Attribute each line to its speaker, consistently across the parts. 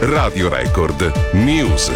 Speaker 1: Radio Record News.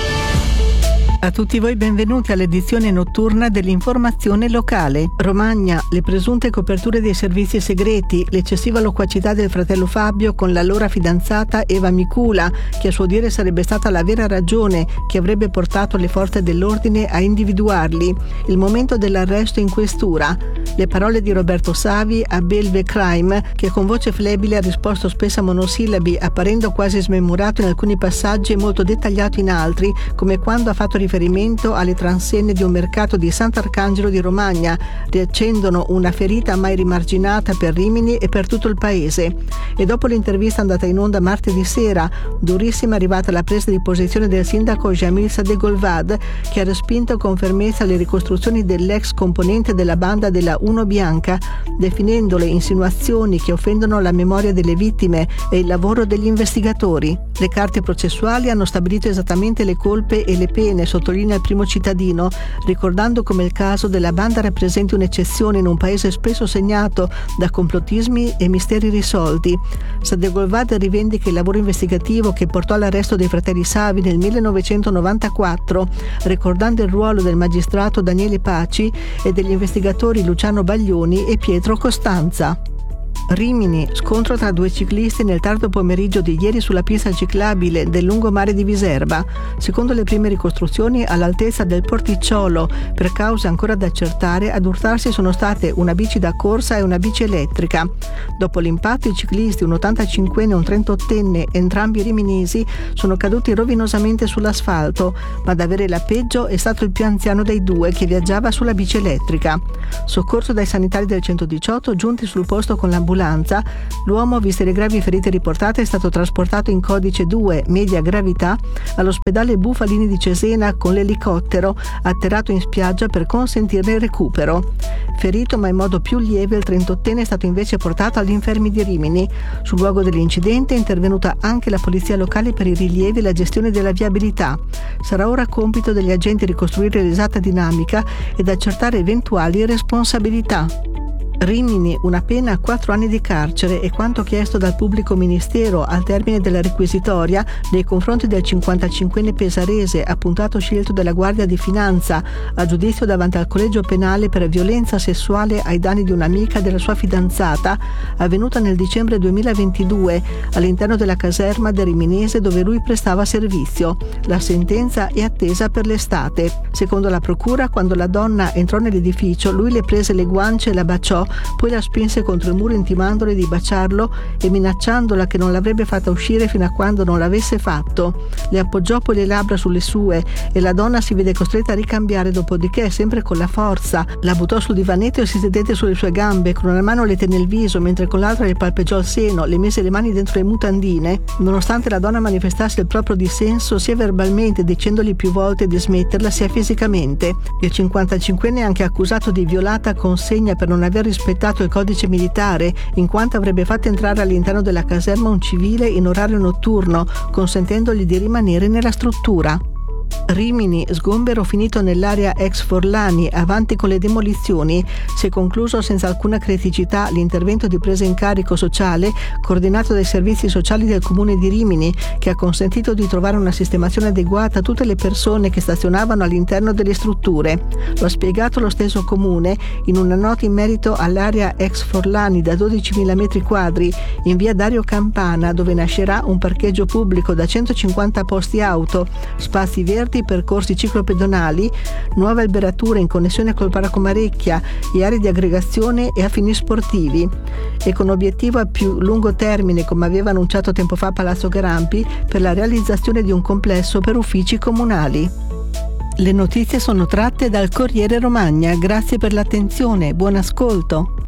Speaker 2: A tutti voi benvenuti all'edizione notturna dell'informazione locale. Romagna, le presunte coperture dei servizi segreti, l'eccessiva loquacità del fratello Fabio con l'allora fidanzata Eva Micula, che a suo dire sarebbe stata la vera ragione che avrebbe portato le forze dell'ordine a individuarli. Il momento dell'arresto in questura. Le parole di Roberto Savi a Belve Crime, che con voce flebile ha risposto spesso a monosillabi, apparendo quasi smemurato in alcuni passaggi e molto dettagliato in altri, come quando ha fatto riferimento alle transenne di un mercato di Sant'Arcangelo di Romagna, riaccendono una ferita mai rimarginata per Rimini e per tutto il paese. E dopo l'intervista andata in onda martedì sera, durissima è arrivata la presa di posizione del sindaco Jamil Sadegolvad, che ha respinto con fermezza le ricostruzioni dell'ex componente della banda della Uno Bianca, definendole insinuazioni che offendono la memoria delle vittime e il lavoro degli investigatori. Le carte processuali hanno stabilito esattamente le colpe e le pene, sottolinea il primo cittadino, ricordando come il caso della banda rappresenti un'eccezione in un paese spesso segnato da complottismi e misteri risolti. Sadegolvad rivendica il lavoro investigativo che portò all'arresto dei fratelli Savi nel 1994, ricordando il ruolo del magistrato Daniele Paci e degli investigatori Luciano Baglioni e Pietro Costanza. Rimini, scontro tra due ciclisti nel tardo pomeriggio di ieri sulla pista ciclabile del lungomare di Viserba. Secondo le prime ricostruzioni, all'altezza del porticciolo, per cause ancora da accertare, ad urtarsi sono state una bici da corsa e una bici elettrica. Dopo l'impatto, i ciclisti, un 85enne e un 38enne, entrambi riminesi, sono caduti rovinosamente sull'asfalto, ma ad avere la peggio è stato il più anziano dei due, che viaggiava sulla bici elettrica. Soccorso dai sanitari del 118, giunti sul posto con l'ambulanza, l'uomo, viste le gravi ferite riportate, è stato trasportato in codice 2, media gravità, all'ospedale Bufalini di Cesena con l'elicottero, atterrato in spiaggia per consentirne il recupero. Ferito ma in modo più lieve, il 38enne è stato invece portato agli infermi di Rimini. Sul luogo dell'incidente è intervenuta anche la polizia locale per i rilievi e la gestione della viabilità. Sarà ora compito degli agenti ricostruire l'esatta dinamica ed accertare eventuali responsabilità. Rimini, una pena a 4 anni di carcere è quanto chiesto dal pubblico ministero al termine della requisitoria nei confronti del 55enne pesarese, appuntato scelto della Guardia di Finanza a giudizio davanti al collegio penale per violenza sessuale ai danni di un'amica della sua fidanzata, avvenuta nel dicembre 2022 all'interno della caserma del Riminese dove lui prestava servizio. La sentenza è attesa per l'estate. Secondo la procura, quando la donna entrò nell'edificio, lui le prese le guance e la baciò, poi la spinse contro il muro intimandole di baciarlo e minacciandola che non l'avrebbe fatta uscire fino a quando non l'avesse fatto. Le appoggiò poi le labbra sulle sue e la donna si vede costretta a ricambiare, dopodiché, sempre con la forza, la buttò sul divanetto e si sedette sulle sue gambe, con una mano le tenne il viso mentre con l'altra le palpeggiò il seno, le mise le mani dentro le mutandine. Nonostante la donna manifestasse il proprio dissenso sia verbalmente, dicendogli più volte di smetterla, sia fisicamente. Il 55enne è anche accusato di violata consegna per non aver rispettato il codice militare, in quanto avrebbe fatto entrare all'interno della caserma un civile in orario notturno, consentendogli di rimanere nella struttura. Rimini, sgombero finito nell'area ex Forlani, avanti con le demolizioni. Si è concluso senza alcuna criticità l'intervento di presa in carico sociale coordinato dai servizi sociali del comune di Rimini, che ha consentito di trovare una sistemazione adeguata a tutte le persone che stazionavano all'interno delle strutture. Lo ha spiegato lo stesso comune in una nota in merito all'area ex Forlani da 12.000 metri quadri in via Dario Campana, dove nascerà un parcheggio pubblico da 150 posti auto, spazi verdi, percorsi ciclopedonali, nuove alberature in connessione col Parco Marecchia e aree di aggregazione e a fini sportivi. E con obiettivo a più lungo termine, come aveva annunciato tempo fa Palazzo Garampi, per la realizzazione di un complesso per uffici comunali. Le notizie sono tratte dal Corriere Romagna. Grazie per l'attenzione, buon ascolto.